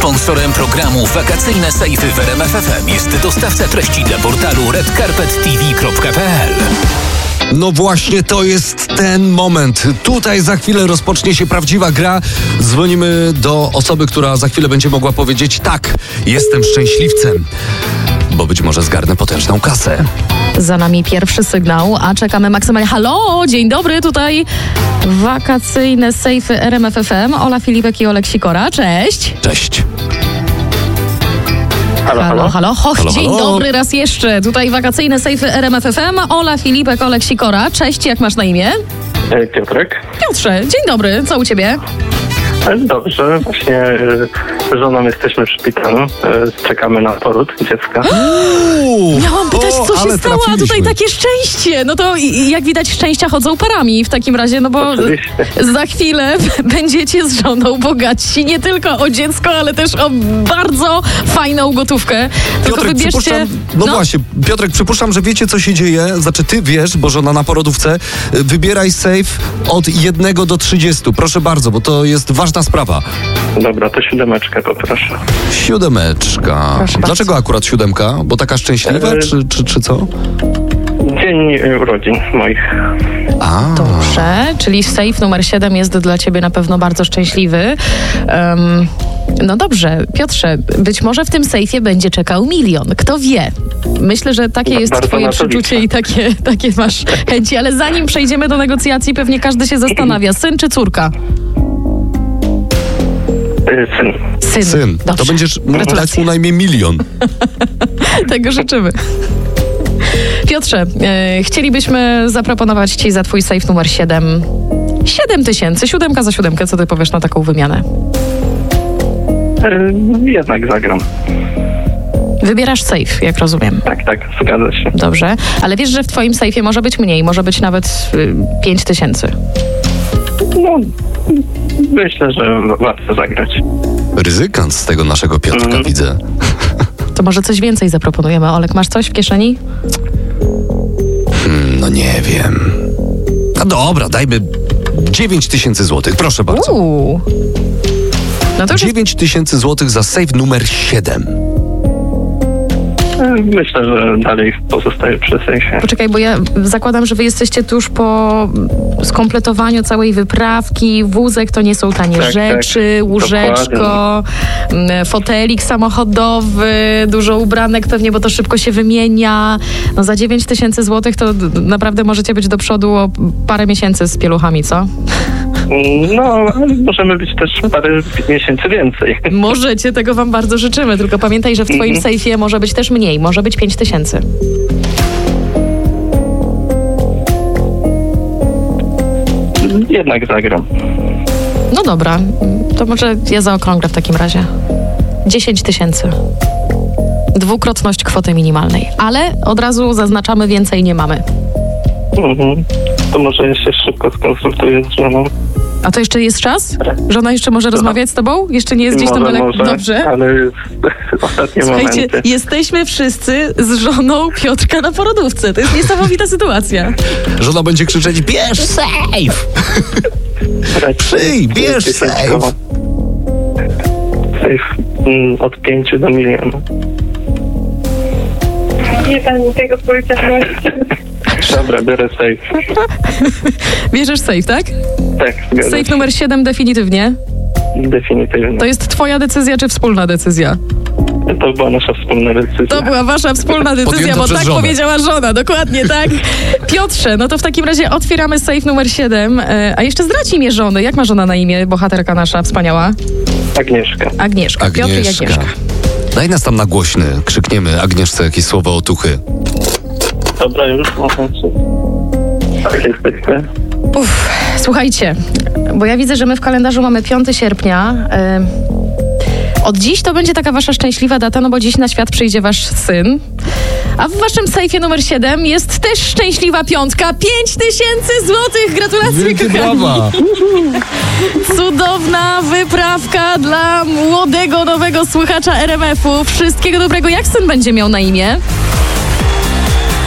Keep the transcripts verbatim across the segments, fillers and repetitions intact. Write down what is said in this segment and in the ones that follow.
Sponsorem programu Wakacyjne Sejfy w R M F F M jest dostawca treści dla portalu red carpet t v kropka p l. No właśnie, to jest ten moment. Tutaj za chwilę rozpocznie się prawdziwa gra. Dzwonimy do osoby, która za chwilę będzie mogła powiedzieć: tak, jestem szczęśliwcem, bo być może zgarnę potężną kasę. Za nami pierwszy sygnał, a czekamy maksymalnie. Halo, dzień dobry, tutaj wakacyjne sejfy R M F F M. Ola Filipek i Olek Sikora, cześć. Cześć. Halo, halo, halo. Hoch, halo, dzień halo. dobry raz jeszcze. Tutaj wakacyjne sejfy R M F F M. Ola Filipek, Olek Sikora. Cześć, jak masz na imię? Piotrek. Piotrze, dzień dobry, co u ciebie? Dobrze, właśnie z żoną jesteśmy w szpitalu, czekamy na poród dziecka. Uuu, Miałam pytać, co o, się ale stało, a trafiliśmy. tutaj takie szczęście. No to i- jak widać, szczęścia chodzą parami w takim razie, no bo Oczywiście. za chwilę będziecie z żoną bogatsi nie tylko o dziecko, ale też o bardzo fajną gotówkę. Tylko Piotrek, wybierzcie... przypuszczam, no, właśnie, Piotrek, przypuszczam, że wiecie, co się dzieje. Znaczy, ty wiesz, bo żona na porodówce. Wybieraj safe od jednego do trzydziestu. Proszę bardzo, bo to jest ważna sprawa. Dobra, to siódemeczkę poproszę. Siódemeczka. Proszę bardzo. Dlaczego akurat siódemka? Bo taka szczęśliwa, E, czy, czy, czy co? Dzień y, urodzin moich. A, Dobrze, czyli safe numer siedem jest dla ciebie na pewno bardzo szczęśliwy. Um, no dobrze, Piotrze, być może w tym sejfie będzie czekał milion. Kto wie? Myślę, że takie Ba- jest bardzo twoje na to przeczucie liczę. i takie, takie masz chęci. Ale zanim przejdziemy do negocjacji, pewnie każdy się zastanawia, syn czy córka? Y, Syn. Syn. syn. Dobrze. To będziesz mógł dać Gratulacje. mu najmniej milion. Tego życzymy. Piotrze, e, chcielibyśmy zaproponować ci za twój safe numer siedem siedem tysięcy, siódemka za siódemkę. Co ty powiesz na taką wymianę? Y, Jednak zagram. Wybierasz safe, jak rozumiem. Tak, tak, zgadza się. Dobrze, ale wiesz, że w twoim sejfie może być mniej, może być nawet y, pięć tysięcy. No, myślę, że warto zagrać. Ryzykant z tego naszego Piotrka, Mm. widzę. To może coś więcej zaproponujemy. Olek, masz coś w kieszeni? Hmm, no nie wiem. A dobra, dajmy dziewięć tysięcy złotych, proszę bardzo. Uuu. No to już jest... dziewięć tysięcy złotych za safe numer siedem. Y, Myślę, że dalej pozostaje przy sensie. Poczekaj, bo ja zakładam, że wy jesteście tuż po skompletowaniu całej wyprawki. Wózek to nie są tanie Tak, rzeczy, tak, łóżeczko, m, fotelik samochodowy, dużo ubranek pewnie, bo to szybko się wymienia. No za dziewięć tysięcy złotych to d- naprawdę możecie być do przodu o parę miesięcy z pieluchami, co? No, ale możemy być też parę miesięcy więcej. Możecie, tego wam bardzo życzymy, tylko pamiętaj, że w twoim Mhm. sejfie może być też mniej, może być pięć tysięcy. Jednak zagram. No dobra, to może ja zaokrąglę w takim razie. dziesięć tysięcy. Dwukrotność kwoty minimalnej, ale od razu zaznaczamy, więcej nie mamy. Mhm. To może jeszcze szybko skonsultuję z żoną. A to jeszcze jest czas? Żona jeszcze może rozmawiać z tobą? Jeszcze nie jest gdzieś tam Może, daleko? może, Dobrze. ale ostatnie Słuchajcie, momenty. jesteśmy wszyscy z żoną Piotrka na porodówce. To jest niesamowita sytuacja. Żona będzie krzyczeć: bierz safe! Przyj, bierz safe! Safe mm, od pięciu do milionu. Nie pani tego powiedziała. Dobra, biorę safe. Bierzesz safe, tak? Tak, zgadzam Safe się. numer siedem definitywnie. Definitywnie. To jest twoja decyzja czy wspólna decyzja? To była nasza wspólna decyzja. To była wasza wspólna decyzja, Podjęta bo przez tak żonę. powiedziała żona, dokładnie tak. Piotrze, no to w takim razie otwieramy safe numer siedem. E, a jeszcze zdradź imię żony. Jak ma żona na imię, bohaterka nasza wspaniała? Agnieszka. Agnieszka. Piotr i Agnieszka. Agnieszka. Daj nas tam na głośny, krzykniemy Agnieszce jakieś słowo otuchy. Dobra, już można się. Tak, jesteśmy. Uff, słuchajcie, bo ja widzę, że my w kalendarzu mamy piątego sierpnia. E, od dziś to będzie taka wasza szczęśliwa data, no bo dziś na świat przyjdzie wasz syn. A w waszym sejfie numer siedem jest też szczęśliwa piątka. pięć tysięcy złotych! Gratulacje, Wielkie kochani! brawa! Cudowna wyprawka dla młodego, nowego słuchacza R M F u. Wszystkiego dobrego. Jak syn będzie miał na imię?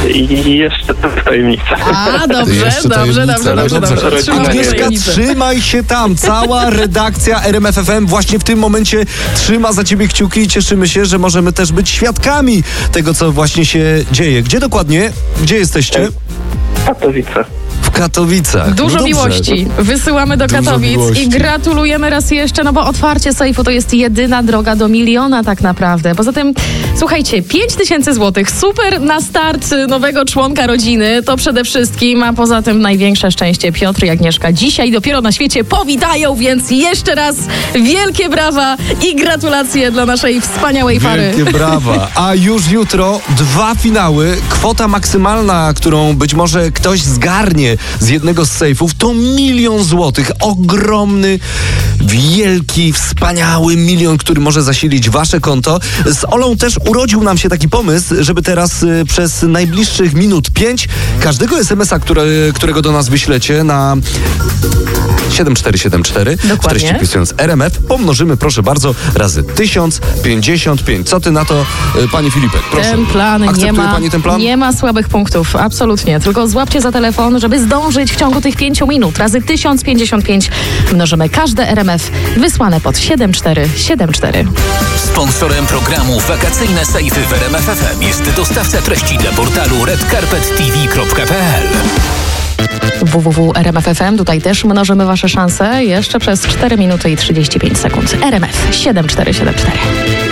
I jeszcze to jest tajemnica. A, dobrze, Jeszcze dobrze, tajemnica, dobrze, no dobrze, dobrze. dobrze. Trzymamy Agnieszka, tajemnicę. trzymaj się tam. Cała redakcja R M F F M właśnie w tym momencie trzyma za ciebie kciuki i cieszymy się, że możemy też być świadkami tego, co właśnie się dzieje. Gdzie dokładnie? Gdzie jesteście? Katowice. W Katowicach. Dużo No dobrze. miłości wysyłamy do Dużo Katowic miłości. i gratulujemy raz jeszcze, no bo otwarcie sejfu to jest jedyna droga do miliona tak naprawdę. Poza tym, słuchajcie, pięć tysięcy złotych, super na start nowego członka rodziny, to przede wszystkim, a poza tym największe szczęście Piotr i Agnieszka dzisiaj dopiero na świecie powitają, więc jeszcze raz wielkie brawa i gratulacje dla naszej wspaniałej pary. Wielkie brawa. A już jutro dwa finały. Kwota maksymalna, którą być może ktoś zgarnie z jednego z sejfów, to milion złotych. Ogromny, wielki, wspaniały milion, który może zasilić wasze konto. Z Olą też urodził nam się taki pomysł, żeby teraz y, przez najbliższych minut pięć każdego es em es a, które, którego do nas wyślecie na siedem cztery siedem cztery, w Dokładnie. treści wpisując R M F, pomnożymy, proszę bardzo, razy tysiąc pięćdziesiąt pięć. Co ty na to, y, panie Filipek? Proszę. Ten plan Akceptuje nie ma, pani ten plan? nie ma słabych punktów, absolutnie. Tylko złapcie za telefon, żeby zdążyć w ciągu tych pięciu minut. Razy tysiąc pięćdziesiąt pięć mnożymy każde R M F wysłane pod siedem cztery siedem cztery. Sponsorem programu Wakacyjne Sejfy w R M F F M jest dostawca treści dla portalu red carpet t v kropka p l. w w w kropka r m f f m. Tutaj też mnożymy wasze szanse jeszcze przez cztery minuty i trzydzieści pięć sekund. R M F siedem cztery siedem cztery.